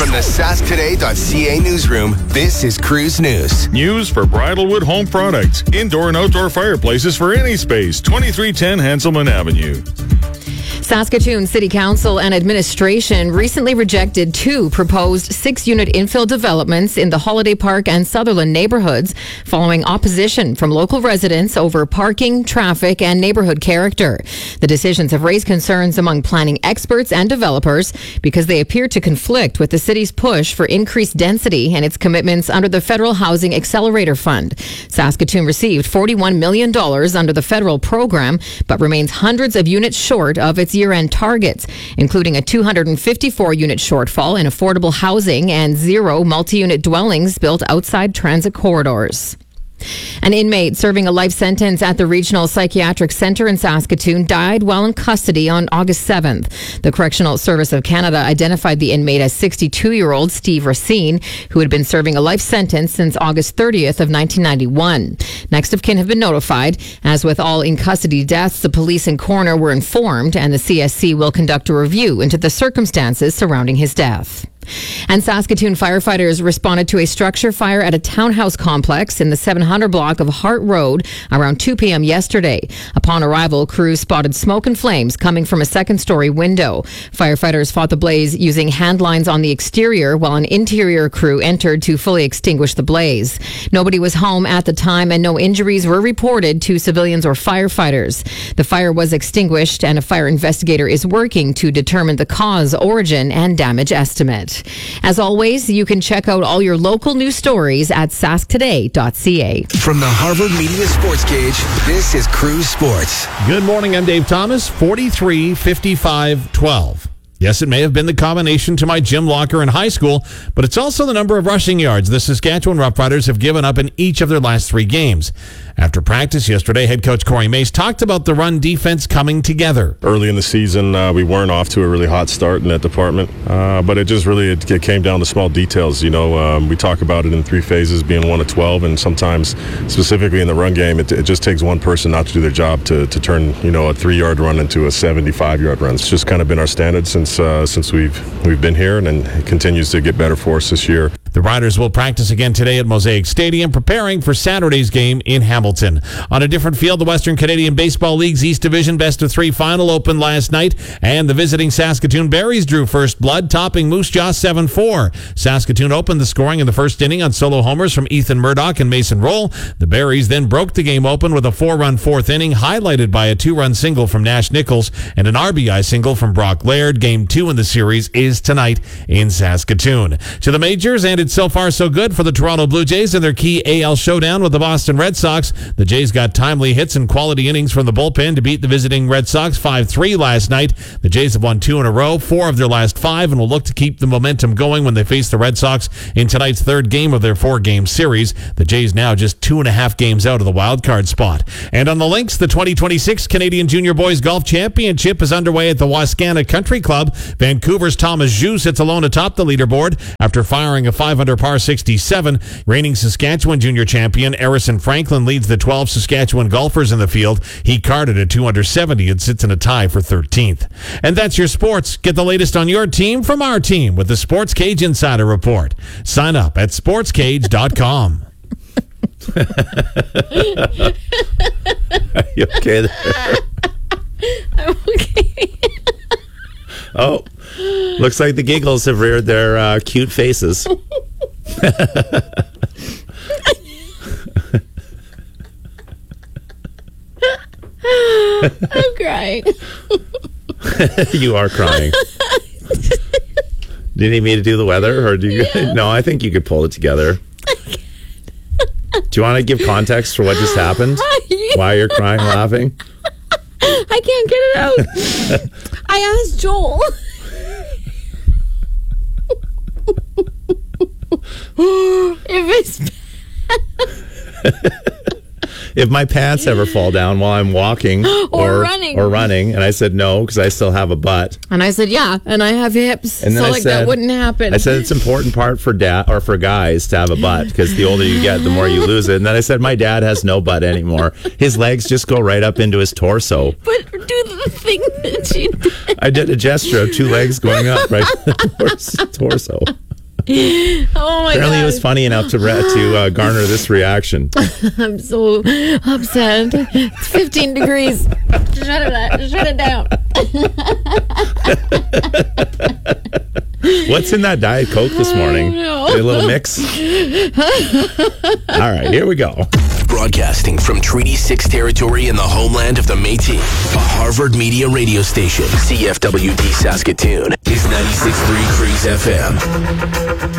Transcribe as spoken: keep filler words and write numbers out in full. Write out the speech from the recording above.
From the sask today dot c a newsroom, this is Cruise News. News for Bridalwood Home Products. Indoor and outdoor fireplaces for any space. twenty-three ten Hanselman Avenue. Saskatoon City Council and Administration recently rejected two proposed six-unit infill developments in the Holiday Park and Sutherland neighborhoods following opposition from local residents over parking, traffic, and neighborhood character. The decisions have raised concerns among planning experts and developers because they appear to conflict with the city's push for increased density and its commitments under the Federal Housing Accelerator Fund. Saskatoon received forty-one million dollars under the federal program, but remains hundreds of units short of its year-end targets, including a two hundred fifty-four unit shortfall in affordable housing and zero multi-unit dwellings built outside transit corridors. An inmate serving a life sentence at the Regional Psychiatric Centre in Saskatoon died while in custody on August seventh. The Correctional Service of Canada identified the inmate as sixty-two-year-old Steve Racine, who had been serving a life sentence since August thirtieth of nineteen ninety-one. Next of kin have been notified. As with all in-custody deaths, the police and coroner were informed, and the C S C will conduct a review into the circumstances surrounding his death. And Saskatoon firefighters responded to a structure fire at a townhouse complex in the seven hundred block of Hart Road around two p.m. yesterday. Upon arrival, crews spotted smoke and flames coming from a second-story window. Firefighters fought the blaze using hand lines on the exterior while an interior crew entered to fully extinguish the blaze. Nobody was home at the time and no injuries were reported to civilians or firefighters. The fire was extinguished and a fire investigator is working to determine the cause, origin, and damage estimate. As always, you can check out all your local news stories at sask today dot c a. From the Harvard Media Sports Cage, this is Cruise Sports. Good morning, I'm Dave Thomas, forty-three fifty-five twelve. Yes, it may have been the combination to my gym locker in high school, but it's also the number of rushing yards the Saskatchewan Roughriders have given up in each of their last three games. After practice yesterday, head coach Corey Mace talked about the run defense coming together. Early in the season, uh, we weren't off to a really hot start in that department, uh, but it just really it, it came down to small details. You know, um, we talk about it in three phases, being one to twelve, and sometimes, specifically in the run game, it, it just takes one person not to do their job to, to turn, you know, a three-yard run into a seventy-five-yard run. It's just kind of been our standard since uh, since we've we've been here, and, and it continues to get better for us this year. The Riders will practice again today at Mosaic Stadium, preparing for Saturday's game in Hamilton. On a different field, the Western Canadian Baseball League's East Division Best of Three final opened last night, and the visiting Saskatoon Berries drew first blood, topping Moose Jaw seven four. Saskatoon opened the scoring in the first inning on solo homers from Ethan Murdoch and Mason Roll. The Berries then broke the game open with a four-run fourth inning, highlighted by a two-run single from Nash Nichols and an R B I single from Brock Laird. Game two in the series is tonight in Saskatoon. To the majors, and it's so far so good for the Toronto Blue Jays in their key A L showdown with the Boston Red Sox. The Jays got timely hits and quality innings from the bullpen to beat the visiting Red Sox five three last night. The Jays have won two in a row, four of their last five, and will look to keep the momentum going when they face the Red Sox in tonight's third game of their four-game series. The Jays now just two and a half games out of the wild card spot. And on the links, the twenty twenty-six Canadian Junior Boys Golf Championship is underway at the Wascana Country Club. Vancouver's Thomas Zhu sits alone atop the leaderboard after firing a five under par sixty-seven. Reigning Saskatchewan Junior Champion Harrison Franklin leads the twelve Saskatchewan golfers in the field. He carded a two under seventy and sits in a tie for thirteenth. And that's your sports. Get the latest on your team from our team with the Sports Cage Insider Report. Sign up at sports cage dot com. Are you okay there? I'm okay. Oh, looks like the giggles have reared their uh, cute faces. I'm crying. You are crying. Do you need me to do the weather, or do you? Yeah. No, I think you could pull it together. Do you want to give context for what just happened? Why you're crying, laughing? I can't get it out. I asked Joel. If it's if my pants ever fall down while I'm walking or, or running or running, and I said no because I still have a butt, and I said yeah, and I have hips, and then so I like said, that wouldn't happen. I said it's an important part for dad or for guys to have a butt because the older you get, the more you lose it. And then I said my dad has no butt anymore; his legs just go right up into his torso. But do the thing that you did. I did a gesture of two legs going up right into his torso. Oh my Apparently, God. it was funny enough to re- to uh, garner this reaction. I'm so upset. It's fifteen degrees. Shut it up. Shut it down. What's in that Diet Coke this morning? know. A little mix? All right, here we go. Broadcasting from Treaty six territory in the homeland of the Métis, a Harvard Media radio station, C F W D Saskatoon, is ninety-six point three Cruise F M.